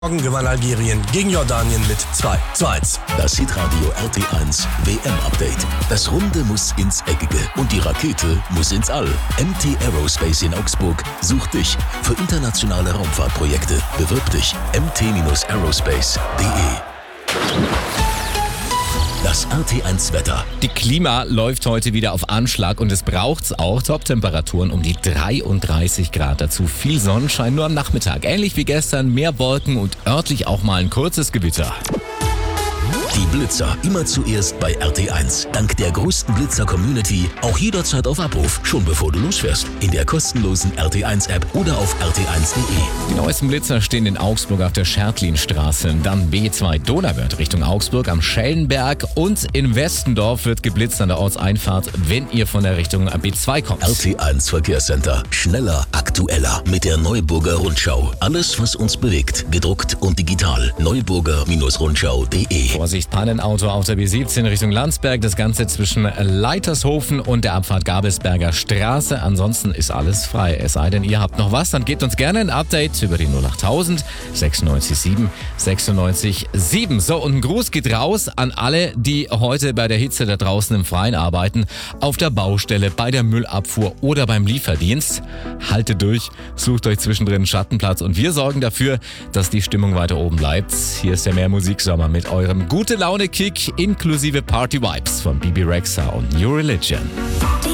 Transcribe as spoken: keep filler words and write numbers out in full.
Morgen gewann Algerien gegen Jordanien mit zwei zu eins. Das Hitradio R T eins W M-Update. Das Runde muss ins Eckige und die Rakete muss ins All. M T Aerospace in Augsburg sucht dich für internationale Raumfahrtprojekte. Bewirb dich m t aerospace punkt d e. Das R T eins Wetter. Die Klima läuft heute wieder auf Anschlag und es braucht's auch. Top-Temperaturen um die dreiunddreißig Grad. Dazu viel Sonnenschein nur am Nachmittag. Ähnlich wie gestern, mehr Wolken und örtlich auch mal ein kurzes Gewitter. Die Blitzer immer zuerst bei R T eins. Dank der größten Blitzer-Community auch jederzeit auf Abruf, schon bevor du losfährst. In der kostenlosen R T eins App oder auf r t eins punkt d e. Die neuesten Blitzer stehen in Augsburg auf der Schertlinstraße. Dann B zwei Donauwörth Richtung Augsburg am Schellenberg und in Westendorf wird geblitzt an der Ortseinfahrt, wenn ihr von der Richtung B zwei kommt. R T eins Verkehrscenter. Schneller, aktueller mit der Neuburger Rundschau. Alles, was uns bewegt, gedruckt und digital. neuburger Rundschau punkt d e. Vorsicht, Pannenauto auf der B siebzehn Richtung Landsberg. Das Ganze zwischen Leitershofen und der Abfahrt Gabelsberger Straße. Ansonsten ist alles frei. Es sei denn, ihr habt noch was, dann gebt uns gerne ein Update über die null acht tausend sechsundneunzig sieben sechsundneunzig sieben. So, und ein Gruß geht raus an alle, die heute bei der Hitze da draußen im Freien arbeiten, auf der Baustelle, bei der Müllabfuhr oder beim Lieferdienst. Haltet durch, sucht euch zwischendrin einen Schattenplatz und wir sorgen dafür, dass die Stimmung weiter oben bleibt. Hier ist der Mehr Musiksommer mit eurem Gute Laune Kick inklusive Party Vibes von Bibi Rexha und New Religion.